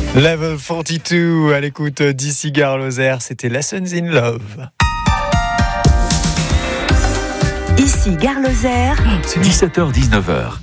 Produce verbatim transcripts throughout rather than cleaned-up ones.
Level quarante-deux à l'écoute d'ici Gare Lozère, c'était Lessons in Love. Ici Gare Lozère. C'est dix-sept heures dix-neuf heures.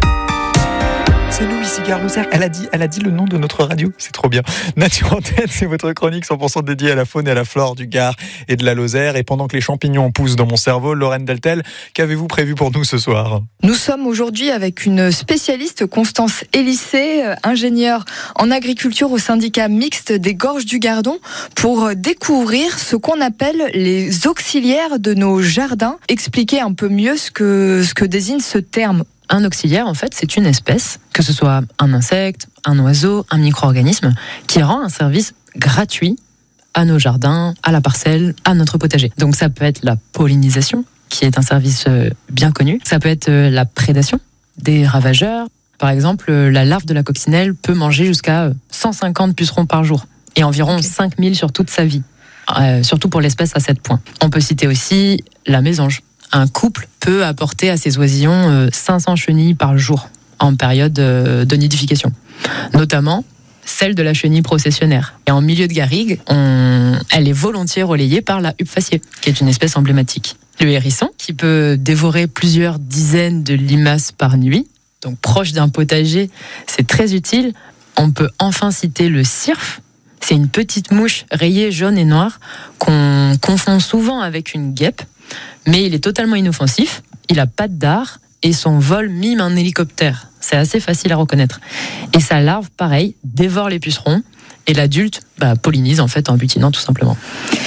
C'est nous ici Gare Lozère. Elle a dit, elle a dit le nom de notre radio. C'est trop bien. Nature en tête, c'est votre chronique cent pour cent dédiée à la faune et à la flore du Gard et de la Lozère. Et pendant que les champignons poussent dans mon cerveau, Lorraine Deltel, qu'avez-vous prévu pour nous ce soir ? Nous sommes aujourd'hui avec une spécialiste, Constance Élissé, ingénieure en agriculture au syndicat mixte des Gorges du Gardon, pour découvrir ce qu'on appelle les auxiliaires de nos jardins. Expliquer un peu mieux ce que, ce que désigne ce terme. Un auxiliaire, en fait, c'est une espèce, que ce soit un insecte, un oiseau, un micro-organisme, qui rend un service gratuit à nos jardins, à la parcelle, à notre potager. Donc ça peut être la pollinisation, qui est un service bien connu. Ça peut être la prédation des ravageurs. Par exemple, la larve de la coccinelle peut manger jusqu'à cent cinquante pucerons par jour et environ okay. cinq mille sur toute sa vie, euh, surtout pour l'espèce à sept points. On peut citer aussi la mésange. Un couple peut apporter à ses oisillons cinq cents chenilles par jour en période de nidification, notamment celle de la chenille processionnaire. Et en milieu de garrigue, on... elle est volontiers relayée par la huppe faciée, qui est une espèce emblématique. Le hérisson, qui peut dévorer plusieurs dizaines de limaces par nuit, donc proche d'un potager, c'est très utile. On peut enfin citer le cirfe. C'est une petite mouche rayée jaune et noire qu'on confond souvent avec une guêpe. Mais il est totalement inoffensif, il a pas de dard et son vol mime un hélicoptère. C'est assez facile à reconnaître. Et sa larve, pareil, dévore les pucerons et l'adulte bah, pollinise en fait en butinant tout simplement.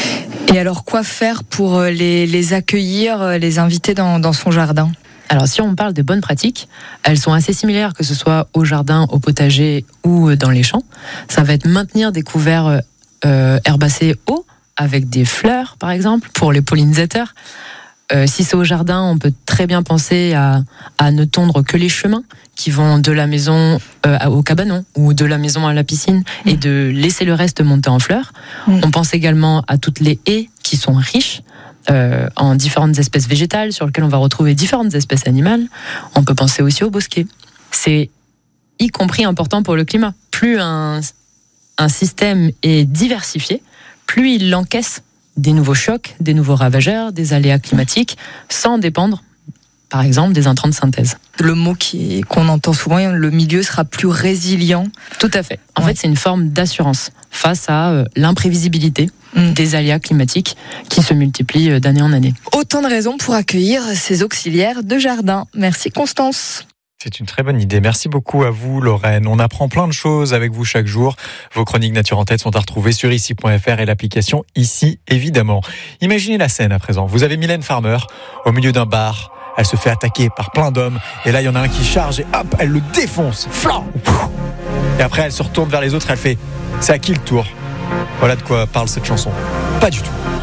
Et alors quoi faire pour les, les accueillir, les inviter dans, dans son jardin ? Alors si on parle de bonnes pratiques, elles sont assez similaires que ce soit au jardin, au potager ou dans les champs. Ça va être maintenir des couverts euh, herbacés hauts, avec des fleurs, par exemple, pour les pollinisateurs. Euh, si c'est au jardin, on peut très bien penser à, à ne tondre que les chemins qui vont de la maison euh, au cabanon ou de la maison à la piscine mmh. et de laisser le reste monter en fleurs. Mmh. On pense également à toutes les haies qui sont riches euh, en différentes espèces végétales sur lesquelles on va retrouver différentes espèces animales. On peut penser aussi aux bosquets. C'est y compris important pour le climat. Plus un, un système est diversifié, plus il encaisse des nouveaux chocs, des nouveaux ravageurs, des aléas climatiques, sans dépendre, par exemple, des intrants de synthèse. Le mot qui, qu'on entend souvent, le milieu sera plus résilient. Tout à fait. En ouais. fait, c'est une forme d'assurance face à euh, l'imprévisibilité mmh. des aléas climatiques qui se multiplient d'année en année. Autant de raisons pour accueillir ces auxiliaires de jardin. Merci Constance. C'est une très bonne idée. Merci beaucoup à vous, Lorraine. On apprend plein de choses avec vous chaque jour. Vos chroniques Nature en tête sont à retrouver sur ici point f r et l'application Ici, évidemment. Imaginez la scène à présent. Vous avez Mylène Farmer au milieu d'un bar. Elle se fait attaquer par plein d'hommes. Et là, il y en a un qui charge et hop, elle le défonce. Flan ! Et après, elle se retourne vers les autres. Elle fait « C'est à qui le tour ?» Voilà de quoi parle cette chanson. Pas du tout.